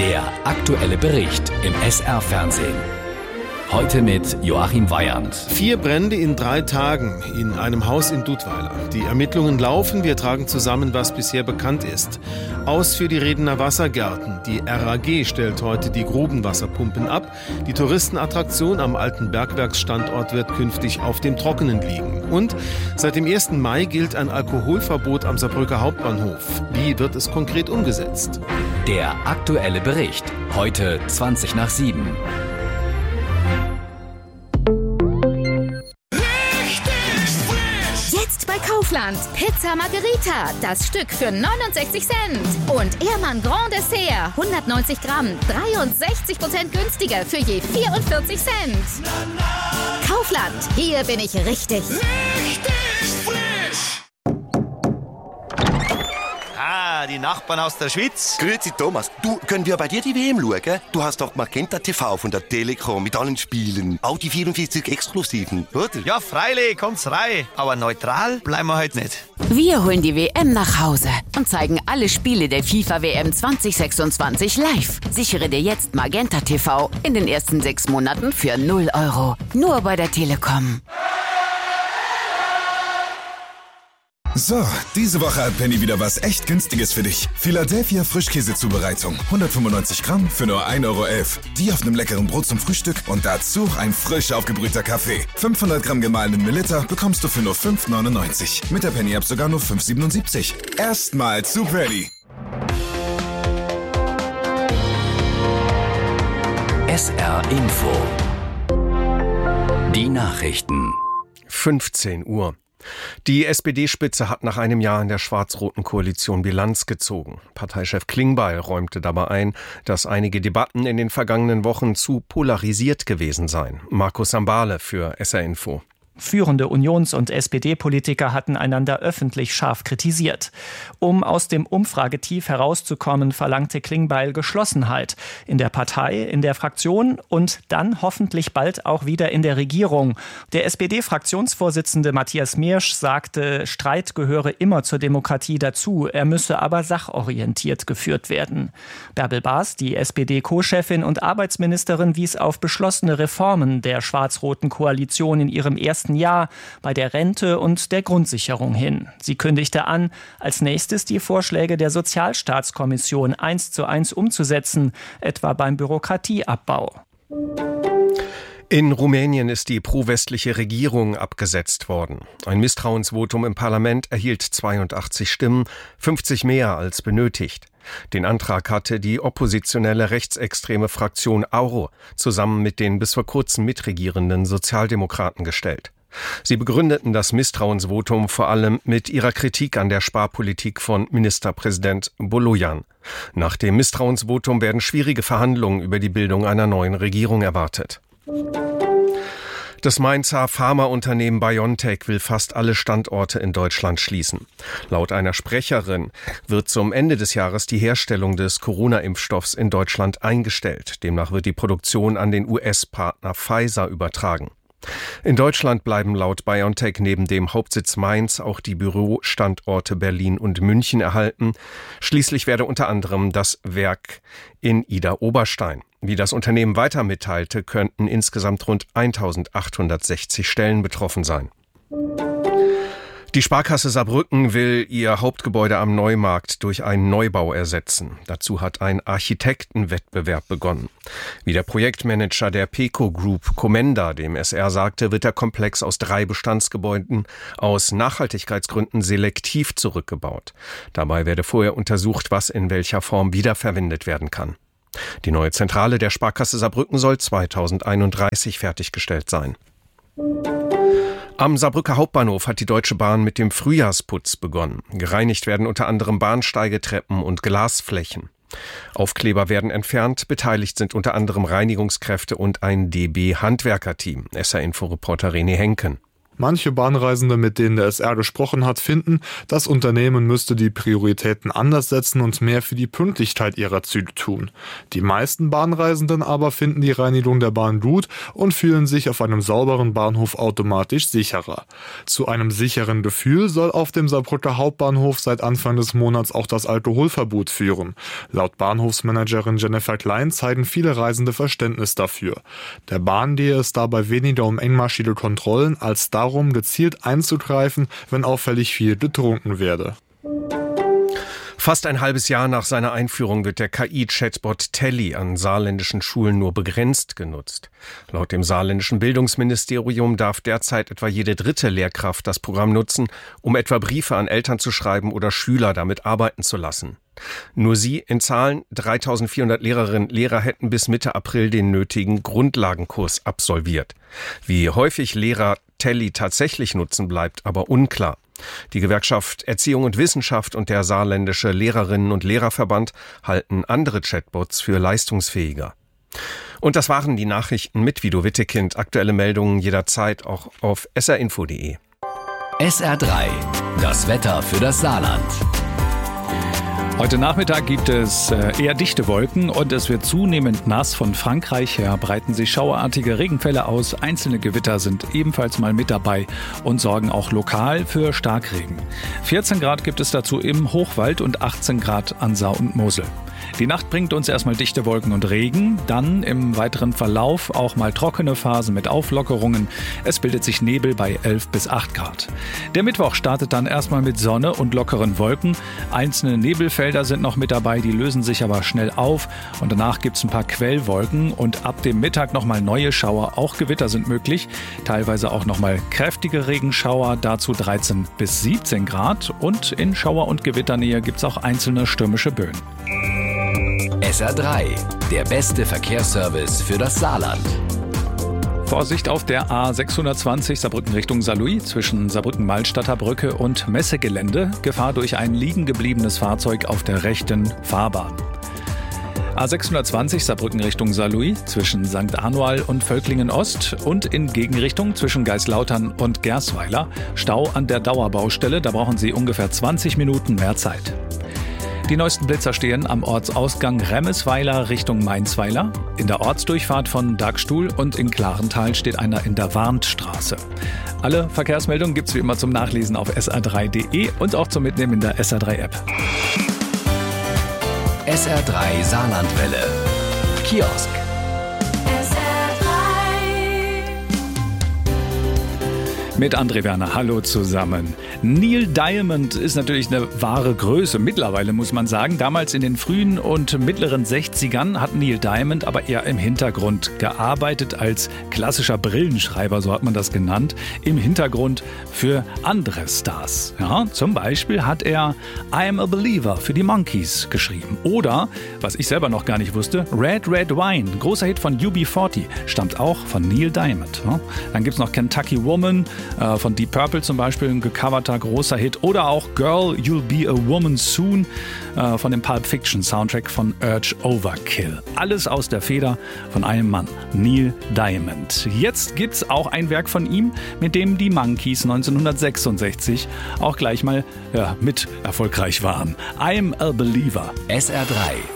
Der aktuelle Bericht im SR-Fernsehen. Heute mit Joachim Weyand. 4 Brände in 3 Tagen in einem Haus in Dudweiler. Die Ermittlungen laufen, wir tragen zusammen, was bisher bekannt ist. Aus für die Redener Wassergärten. Die RAG stellt heute die Grubenwasserpumpen ab. Die Touristenattraktion am alten Bergwerksstandort wird künftig auf dem Trockenen liegen. Und seit dem 1. Mai gilt ein Alkoholverbot am Saarbrücker Hauptbahnhof. Wie wird es konkret umgesetzt? Der aktuelle Bericht. Heute 7:20. Bei Kaufland. Pizza Margherita. Das Stück für 69 Cent. Und Ehrmann Grand Dessert. 190 Gramm. 63% günstiger für je 44 Cent. Kaufland. Hier bin ich richtig. Richtig frisch. Ah, die Nachbarn aus der Schweiz. Grüezi Thomas. Du, können wir bei dir die WM schauen? Du hast doch Magenta TV von der Telekom mit allen Spielen. Auch die 44 Exklusiven, oder? Ja, freilich, kommt's rein. Aber neutral bleiben wir heute nicht. Wir holen die WM nach Hause und zeigen alle Spiele der FIFA-WM 2026 live. Sichere dir jetzt Magenta TV in den ersten 6 Monaten für 0 €. Nur bei der Telekom. So, diese Woche hat Penny wieder was echt Günstiges für dich. Philadelphia Frischkäsezubereitung. 195 Gramm für nur 1,11 €. Die auf einem leckeren Brot zum Frühstück und dazu ein frisch aufgebrühter Kaffee. 500 Gramm gemahlenen Milliliter bekommst du für nur 5,99 €. Mit der Penny-App sogar nur 5,77 €. Erstmal zu Penny. SR Info. Die Nachrichten. 15 Uhr. Die SPD-Spitze hat nach einem Jahr in der schwarz-roten Koalition Bilanz gezogen. Parteichef Klingbeil räumte dabei ein, dass einige Debatten in den vergangenen Wochen zu polarisiert gewesen seien. Markus Sambale für SR Info. Führende Unions- und SPD-Politiker hatten einander öffentlich scharf kritisiert. Um aus dem Umfragetief herauszukommen, verlangte Klingbeil Geschlossenheit in der Partei, in der Fraktion und dann hoffentlich bald auch wieder in der Regierung. Der SPD-Fraktionsvorsitzende Matthias Miersch sagte, Streit gehöre immer zur Demokratie dazu, er müsse aber sachorientiert geführt werden. Bärbel Baas, die SPD-Co-Chefin und Arbeitsministerin, wies auf beschlossene Reformen der schwarz-roten Koalition in ihrem ersten Jahr bei der Rente und der Grundsicherung hin. Sie kündigte an, als nächstes die Vorschläge der Sozialstaatskommission 1:1 umzusetzen, etwa beim Bürokratieabbau. In Rumänien ist die pro-westliche Regierung abgesetzt worden. Ein Misstrauensvotum im Parlament erhielt 82 Stimmen, 50 mehr als benötigt. Den Antrag hatte die oppositionelle rechtsextreme Fraktion AURO zusammen mit den bis vor kurzem mitregierenden Sozialdemokraten gestellt. Sie begründeten das Misstrauensvotum vor allem mit ihrer Kritik an der Sparpolitik von Ministerpräsident Bolojan. Nach dem Misstrauensvotum werden schwierige Verhandlungen über die Bildung einer neuen Regierung erwartet. Das Mainzer Pharmaunternehmen BioNTech will fast alle Standorte in Deutschland schließen. Laut einer Sprecherin wird zum Ende des Jahres die Herstellung des Corona-Impfstoffs in Deutschland eingestellt. Demnach wird die Produktion an den US-Partner Pfizer übertragen. In Deutschland bleiben laut BioNTech neben dem Hauptsitz Mainz auch die Bürostandorte Berlin und München erhalten. Schließlich werde unter anderem das Werk in Idar-Oberstein. Wie das Unternehmen weiter mitteilte, könnten insgesamt rund 1860 Stellen betroffen sein. Die Sparkasse Saarbrücken will ihr Hauptgebäude am Neumarkt durch einen Neubau ersetzen. Dazu hat ein Architektenwettbewerb begonnen. Wie der Projektmanager der PECO Group Comenda dem SR sagte, wird der Komplex aus 3 Bestandsgebäuden aus Nachhaltigkeitsgründen selektiv zurückgebaut. Dabei werde vorher untersucht, was in welcher Form wiederverwendet werden kann. Die neue Zentrale der Sparkasse Saarbrücken soll 2031 fertiggestellt sein. Am Saarbrücker Hauptbahnhof hat die Deutsche Bahn mit dem Frühjahrsputz begonnen. Gereinigt werden unter anderem Bahnsteigetreppen und Glasflächen. Aufkleber werden entfernt, beteiligt sind unter anderem Reinigungskräfte und ein DB-Handwerkerteam. SR-Info-Reporter René Henken. Manche Bahnreisende, mit denen der SR gesprochen hat, finden, das Unternehmen müsste die Prioritäten anders setzen und mehr für die Pünktlichkeit ihrer Züge tun. Die meisten Bahnreisenden aber finden die Reinigung der Bahn gut und fühlen sich auf einem sauberen Bahnhof automatisch sicherer. Zu einem sicheren Gefühl soll auf dem Saarbrücker Hauptbahnhof seit Anfang des Monats auch das Alkoholverbot führen. Laut Bahnhofsmanagerin Jennifer Klein zeigen viele Reisende Verständnis dafür. Der Bahn gehe es dabei weniger um engmaschige Kontrollen als darum, gezielt einzugreifen, wenn auffällig viel getrunken werde. Fast ein halbes Jahr nach seiner Einführung wird der KI-Chatbot Telly an saarländischen Schulen nur begrenzt genutzt. Laut dem saarländischen Bildungsministerium darf derzeit etwa jede dritte Lehrkraft das Programm nutzen, um etwa Briefe an Eltern zu schreiben oder Schüler damit arbeiten zu lassen. Nur sie in Zahlen, 3.400 Lehrerinnen und Lehrer hätten bis Mitte April den nötigen Grundlagenkurs absolviert. Wie häufig Lehrer Telly tatsächlich nutzen, bleibt aber unklar. Die Gewerkschaft Erziehung und Wissenschaft und der saarländische Lehrerinnen- und Lehrerverband halten andere Chatbots für leistungsfähiger. Und das waren die Nachrichten mit Vido Wittekind. Aktuelle Meldungen jederzeit auch auf srinfo.de. SR3, das Wetter für das Saarland. Heute Nachmittag gibt es eher dichte Wolken und es wird zunehmend nass. Von Frankreich her breiten sich schauerartige Regenfälle aus. Einzelne Gewitter sind ebenfalls mal mit dabei und sorgen auch lokal für Starkregen. 14 Grad gibt es dazu im Hochwald und 18 Grad an Saar und Mosel. Die Nacht bringt uns erstmal dichte Wolken und Regen, dann im weiteren Verlauf auch mal trockene Phasen mit Auflockerungen. Es bildet sich Nebel bei 11 bis 8 Grad. Der Mittwoch startet dann erstmal mit Sonne und lockeren Wolken. Einzelne Nebelfelder sind noch mit dabei, die lösen sich aber schnell auf. Und danach gibt es ein paar Quellwolken und ab dem Mittag nochmal neue Schauer. Auch Gewitter sind möglich, teilweise auch nochmal kräftige Regenschauer, dazu 13 bis 17 Grad. Und in Schauer- und Gewitternähe gibt es auch einzelne stürmische Böen. SR3, der beste Verkehrsservice für das Saarland. Vorsicht auf der A620 Saarbrücken Richtung Saarlouis zwischen Saarbrücken-Malstadter Brücke und Messegelände. Gefahr durch ein liegen gebliebenes Fahrzeug auf der rechten Fahrbahn. A620 Saarbrücken Richtung Saarlouis zwischen St. Anual und Völklingen Ost und in Gegenrichtung zwischen Geislautern und Gersweiler. Stau an der Dauerbaustelle, da brauchen Sie ungefähr 20 Minuten mehr Zeit. Die neuesten Blitzer stehen am Ortsausgang Remmesweiler Richtung Mainzweiler, in der Ortsdurchfahrt von Dagstuhl und in Klarental steht einer in der Warntstraße. Alle Verkehrsmeldungen gibt es wie immer zum Nachlesen auf sr3.de und auch zum Mitnehmen in der SR3-App. SR3 Saarlandwelle. Kiosk. Mit André Werner, hallo zusammen. Neil Diamond ist natürlich eine wahre Größe, mittlerweile muss man sagen. Damals in den frühen und mittleren 60ern hat Neil Diamond aber eher im Hintergrund gearbeitet als klassischer Brillenschreiber, so hat man das genannt, im Hintergrund für andere Stars. Ja, zum Beispiel hat er I'm a Believer für die Monkees geschrieben. Oder, was ich selber noch gar nicht wusste, Red Red Wine, großer Hit von UB40, stammt auch von Neil Diamond. Ja, dann gibt es noch Kentucky Woman, von Deep Purple zum Beispiel, ein gecoverter großer Hit. Oder auch Girl, You'll Be a Woman Soon von dem Pulp Fiction Soundtrack von Urge Overkill. Alles aus der Feder von einem Mann, Neil Diamond. Jetzt gibt's auch ein Werk von ihm, mit dem die Monkees 1966 auch gleich mal mit erfolgreich waren. I'm a Believer. SR3